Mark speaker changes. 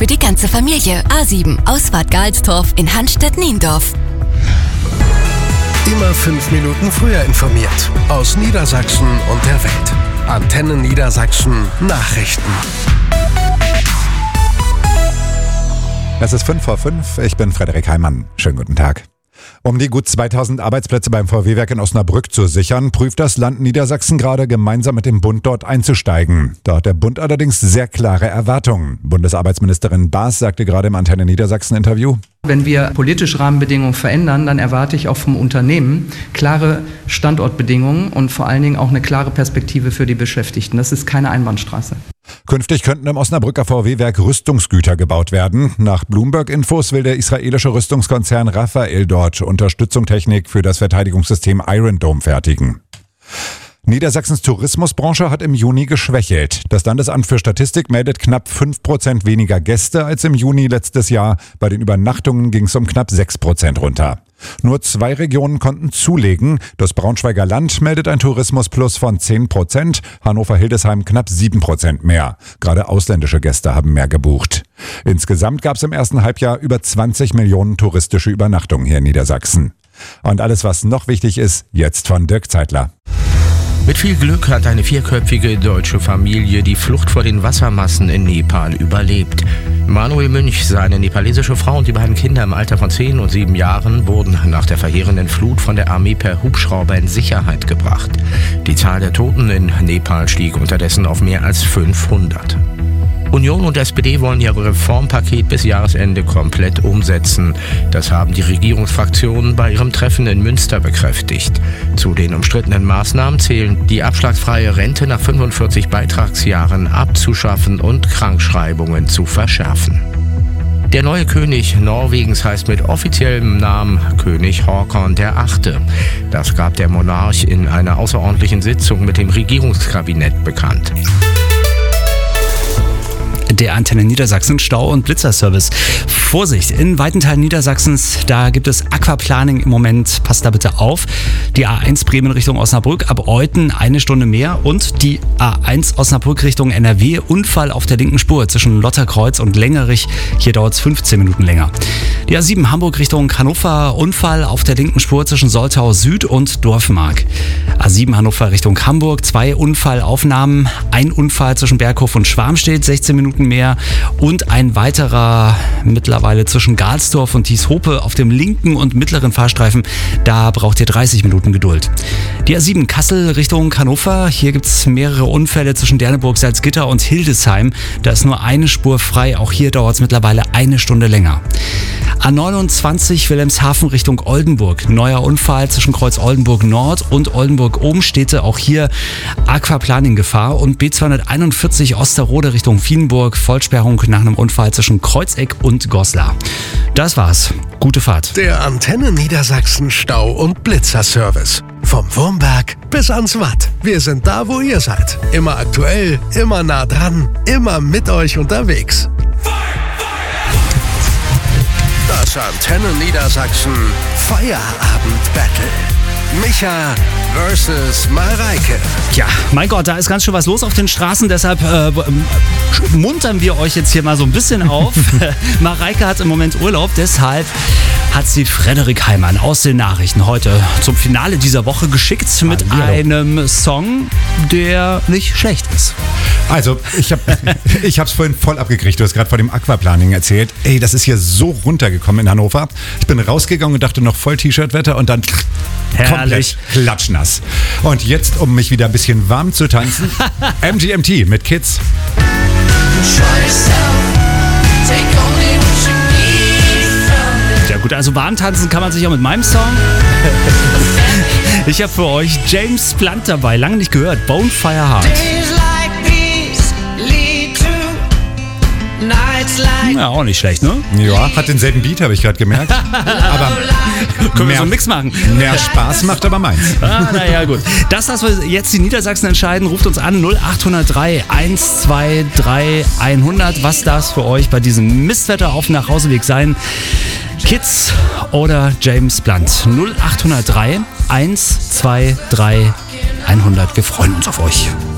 Speaker 1: für die ganze Familie. A7, Ausfahrt Galstorf in Hanstedt-Niendorf.
Speaker 2: Immer 5 Minuten früher informiert. Aus Niedersachsen und der Welt. Antenne Niedersachsen Nachrichten.
Speaker 3: Es ist 5:05. Ich bin Frederik Heimann. Schönen guten Tag. Um die gut 2000 Arbeitsplätze beim VW-Werk in Osnabrück zu sichern, prüft das Land Niedersachsen gerade gemeinsam mit dem Bund dort einzusteigen. Da hat der Bund allerdings sehr klare Erwartungen. Bundesarbeitsministerin Baas sagte gerade im Antenne Niedersachsen-Interview:
Speaker 4: Wenn wir politische Rahmenbedingungen verändern, dann erwarte ich auch vom Unternehmen klare Standortbedingungen und vor allen Dingen auch eine klare Perspektive für die Beschäftigten. Das ist keine Einbahnstraße.
Speaker 3: Künftig könnten im Osnabrücker VW-Werk Rüstungsgüter gebaut werden. Nach Bloomberg-Infos will der israelische Rüstungskonzern Rafael dort Unterstützungstechnik für das Verteidigungssystem Iron Dome fertigen. Niedersachsens Tourismusbranche hat im Juni geschwächelt. Das Landesamt für Statistik meldet knapp 5% weniger Gäste als im Juni letztes Jahr. Bei den Übernachtungen ging es um knapp 6% runter. Nur 2 Regionen konnten zulegen. Das Braunschweiger Land meldet ein Tourismusplus von 10%, Hannover-Hildesheim knapp 7% mehr. Gerade ausländische Gäste haben mehr gebucht. Insgesamt gab es im ersten Halbjahr über 20 Millionen touristische Übernachtungen hier in Niedersachsen. Und alles, was noch wichtig ist, jetzt von Dirk Zeitler.
Speaker 5: Mit viel Glück hat eine 4köpfige deutsche Familie die Flucht vor den Wassermassen in Nepal überlebt. Manuel Münch, seine nepalesische Frau und die beiden Kinder im Alter von 10 und 7 Jahren wurden nach der verheerenden Flut von der Armee per Hubschrauber in Sicherheit gebracht. Die Zahl der Toten in Nepal stieg unterdessen auf mehr als 500. Union und SPD wollen ihr Reformpaket bis Jahresende komplett umsetzen. Das haben die Regierungsfraktionen bei ihrem Treffen in Münster bekräftigt. Zu den umstrittenen Maßnahmen zählen die abschlagsfreie Rente nach 45 Beitragsjahren abzuschaffen und Krankschreibungen zu verschärfen. Der neue König Norwegens heißt mit offiziellem Namen König Håkon VIII. Das gab der Monarch in einer außerordentlichen Sitzung mit dem Regierungskabinett bekannt.
Speaker 6: Der Antenne Niedersachsen Stau- und Blitzerservice. Vorsicht, in weiten Teilen Niedersachsens, da gibt es Aquaplaning im Moment. Passt da bitte auf. Die A1 Bremen Richtung Osnabrück ab Euthen 1 Stunde mehr und die A1 Osnabrück Richtung NRW Unfall auf der linken Spur zwischen Lotterkreuz und Längerich. Hier dauert es 15 Minuten länger. Die A7 Hamburg Richtung Hannover Unfall auf der linken Spur zwischen Soltau Süd und Dorfmark. A7 Hannover Richtung Hamburg 2 Unfallaufnahmen. Ein Unfall zwischen Berghof und Schwarmstedt 16 Minuten mehr und ein weiterer mittlerweile zwischen Galstorf und Thieshope auf dem linken und mittleren Fahrstreifen. Da braucht ihr 30 Minuten Geduld. Die A7 Kassel Richtung Hannover. Hier gibt es mehrere Unfälle zwischen Derneburg, Salzgitter und Hildesheim. Da ist nur eine Spur frei. Auch hier dauert es mittlerweile 1 Stunde länger. A29 Wilhelmshaven Richtung Oldenburg. Neuer Unfall zwischen Kreuz Oldenburg Nord und Oldenburg Obenstädte. Auch hier Aquaplaning-Gefahr. Und B241 Osterode Richtung Vienburg. Vollsperrung nach einem Unfall zwischen Kreuzeck und Goslar. Das war's. Gute Fahrt.
Speaker 2: Der Antenne Niedersachsen Stau- und Blitzerservice. Vom Wurmberg bis ans Watt. Wir sind da, wo ihr seid. Immer aktuell, immer nah dran, immer mit euch unterwegs. Das Antenne Niedersachsen Feierabend-Battle. Micha versus Mareike.
Speaker 6: Ja, mein Gott, da ist ganz schön was los auf den Straßen, deshalb muntern wir euch jetzt hier mal so ein bisschen auf. Mareike hat im Moment Urlaub, deshalb hat sie Frederik Heimann aus den Nachrichten heute zum Finale dieser Woche geschickt mit einem Song, der nicht schlecht ist.
Speaker 3: Also, ich hab's vorhin voll abgekriegt. Du hast gerade vor dem Aquaplaning erzählt. Ey, das ist hier so runtergekommen in Hannover. Ich bin rausgegangen und dachte noch voll T-Shirt-Wetter und dann komplett klatschnass. Und jetzt, um mich wieder ein bisschen warm zu tanzen, MGMT mit Kids.
Speaker 6: Ja gut, also warm tanzen kann man sich auch mit meinem Song. Ich habe für euch James Blunt dabei, lange nicht gehört, Bonefire Heart. Ja, auch nicht schlecht, ne?
Speaker 3: Ja, hat denselben Beat, habe ich gerade gemerkt. Aber
Speaker 6: können wir so einen Mix machen.
Speaker 3: Mehr Spaß macht aber meins.
Speaker 6: Naja, gut. Das lassen wir jetzt die Niedersachsen entscheiden. Ruft uns an 0803 123 100. Was darf es für euch bei diesem Mistwetter auf dem Nachhauseweg sein? Kids oder James Blunt? 0803 123 100. Wir freuen uns auf euch.